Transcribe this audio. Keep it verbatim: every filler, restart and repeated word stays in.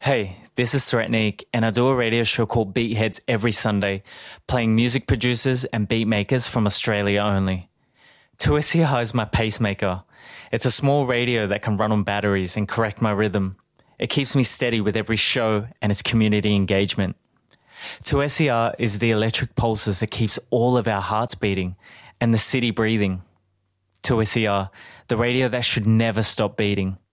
Hey, this is Threatnik, and I do a radio show called Beatheads every Sunday, playing music producers and beat makers from Australia only. two S E R is my pacemaker. It's a small radio that can run on batteries and correct my rhythm. It keeps me steady with every show and its community engagement. two S E R is the electric pulses that keeps all of our hearts beating and the city breathing. two S E R, the radio that should never stop beating.